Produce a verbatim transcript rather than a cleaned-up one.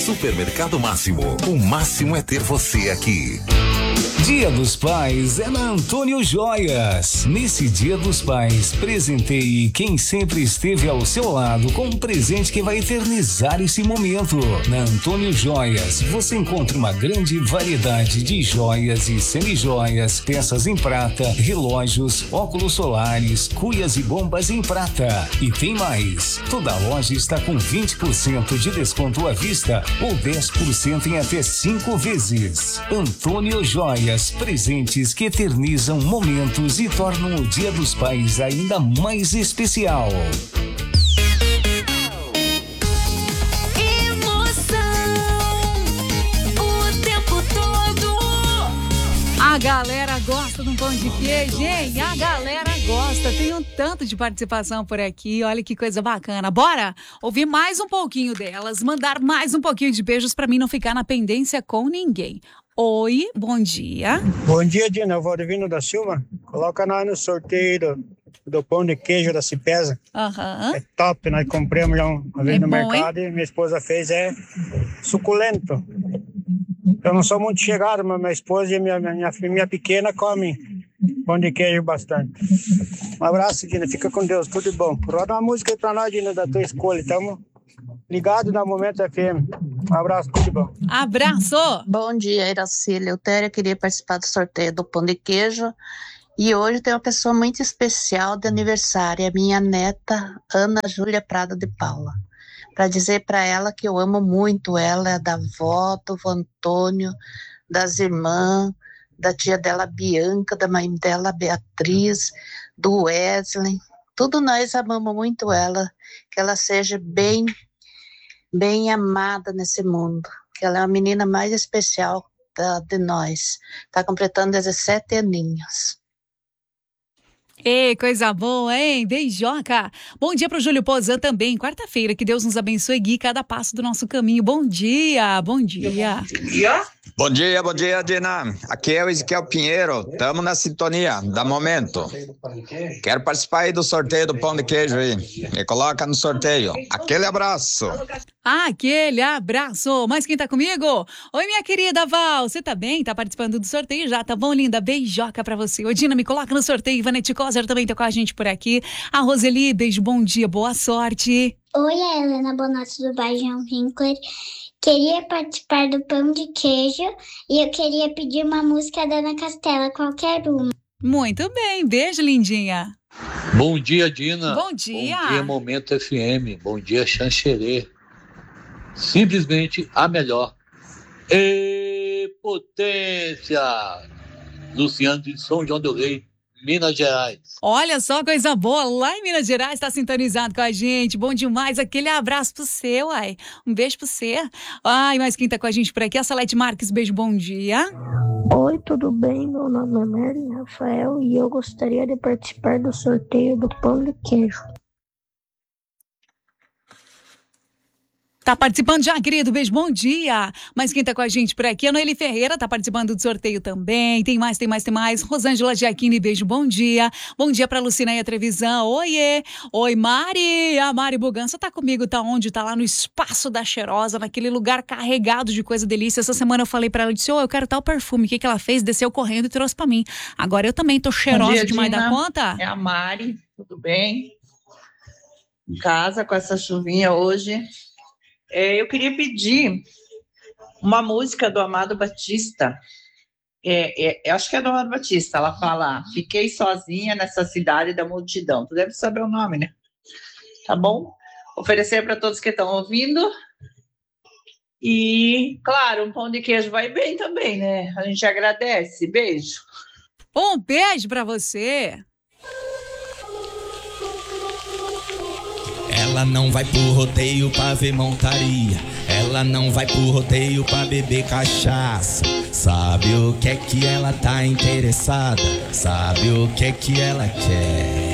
Supermercado Máximo. O máximo é ter você aqui. Dia dos Pais é na Antônio Joias. Nesse Dia dos Pais, presenteie quem sempre esteve ao seu lado com um presente que vai eternizar esse momento. Na Antônio Joias, você encontra uma grande variedade de joias e semijoias, peças em prata, relógios, óculos solares, cuias e bombas em prata. E tem mais. Toda a loja está com vinte por cento de desconto à vista ou dez por cento em até cinco vezes. Antônio Joias. Presentes que eternizam momentos e tornam o Dia dos Pais ainda mais especial. Emoção o tempo todo. A galera gosta de um pão de queijo, hein? A galera gosta. Tem um tanto de participação por aqui. Olha que coisa bacana. Bora ouvir mais um pouquinho delas, mandar mais um pouquinho de beijos pra mim não ficar na pendência com ninguém. Oi, bom dia. Bom dia, Dina. Eu vou Valdivino da Silva. Coloca nós no sorteio do, do pão de queijo da Cipesa. Aham. É top, nós compramos já uma vez É no bom, mercado, hein? E minha esposa fez, é suculento. Eu não sou muito chegado, mas minha esposa e minha, minha, minha pequena comem pão de queijo bastante. Um abraço, Dina. Fica com Deus, tudo de bom. Roda uma música aí pra nós, Dina, da tua escolha. Tamo ligado na Momento F M. Um abraço, tudo de bom. Abraço! Bom dia, Iracília. Eu Téria queria participar do sorteio do pão de queijo. E hoje tem uma pessoa muito especial de aniversário, a minha neta, Ana Júlia Prado de Paula. Para dizer para ela que eu amo muito ela, da avó, do vô Antônio, das irmãs, da tia dela Bianca, da mãe dela Beatriz, do Wesley. Tudo nós amamos muito ela, que ela seja bem, bem amada nesse mundo, que ela é a menina mais especial da, de nós. Está completando dezessete aninhos. Ei, coisa boa, hein? Beijoca. Bom dia pro Júlio Pozan também. Quarta-feira, que Deus nos abençoe e guie cada passo do nosso caminho. Bom dia, bom dia. Bom dia, bom dia, Dina. Aqui é o Ezequiel Pinheiro. Tamo na sintonia, da Momento. Quero participar aí do sorteio do pão de queijo aí. Me coloca no sorteio. Aquele abraço. Aquele abraço. Mas quem tá comigo? Oi, minha querida Val. Você tá bem? Tá participando do sorteio já? Tá bom, linda? Beijoca pra você. Ô, Dina, me coloca no sorteio. Ivanete Coser também tá com a gente por aqui. A Roseli, beijo, bom dia, boa sorte. Oi, a Helena Bonatti do bairro João Winkler. Queria participar do pão de queijo e eu queria pedir uma música da Ana Castela, qualquer uma. Muito bem, beijo, lindinha. Bom dia, Dina. Bom dia. Bom dia, Momento F M. Bom dia, Xanxerê. Simplesmente a melhor. E potência! Luciano de São João del Rei, Minas Gerais. Olha só, coisa boa, lá em Minas Gerais está sintonizado com a gente, bom demais, aquele abraço pro você, uai, um beijo pro você. Ai, mas quem tá com a gente por aqui, a Salete Marques, beijo, bom dia. Oi, tudo bem? Meu nome é Merlin Rafael e eu gostaria de participar do sorteio do pão de queijo. Tá participando já, querido? Beijo, bom dia. Mas quem tá com a gente por aqui é a Noeli Ferreira, tá participando do sorteio também. Tem mais, tem mais, tem mais. Rosângela Giacchini, beijo, bom dia. Bom dia pra Lucinéia Trevisan. Oiê. Oi, Mari. A Mari Bugança tá comigo, tá onde? Tá lá no Espaço da Cheirosa, naquele lugar carregado de coisa delícia. Essa semana eu falei pra ela, disse, ô, oh, eu quero tal perfume. O que que ela fez? Desceu correndo e trouxe pra mim. Agora eu também tô cheirosa dia, demais Dina. Da conta. É a Mari, tudo bem? Em casa com essa chuvinha hoje. É, eu queria pedir uma música do Amado Batista. É, é, acho que é do Amado Batista. Ela fala: fiquei sozinha nessa cidade da multidão. Tu deve saber o nome, né? Tá bom? Oferecer para todos que estão ouvindo. E, claro, um pão de queijo vai bem também, né? A gente agradece. Beijo. Um beijo para você. Ela não vai pro rodeio pra ver montaria. Ela não vai pro rodeio pra beber cachaça. Sabe o que é que ela tá interessada? Sabe o que é que ela quer?